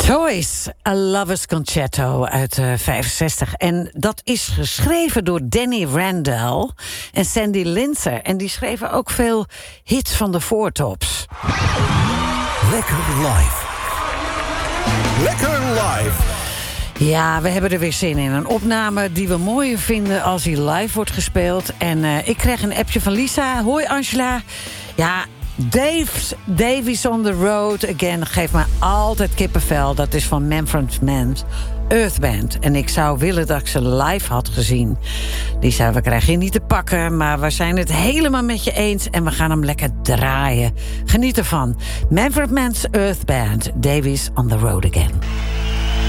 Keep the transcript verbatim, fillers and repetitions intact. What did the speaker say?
Toys, A Lover's Concerto uit uh, vijfenzestig. En dat is geschreven door Danny Randall en Sandy Linzer. En die schreven ook veel hits van de Four Tops. Lekker live. Lekker live. Ja, we hebben er weer zin in. Een opname die we mooier vinden als hij live wordt gespeeld. En uh, ik kreeg een appje van Lisa. Hoi Angela. Ja, Dave's, Davies on the Road Again geeft me altijd kippenvel. Dat is van Manfred Mann's Earth Band. En ik zou willen dat ik ze live had gezien. Lisa, we krijgen je niet te pakken, maar we zijn het helemaal met je eens. En we gaan hem lekker draaien. Geniet ervan. Manfred Mann's Earth Band. Davies on the Road Again.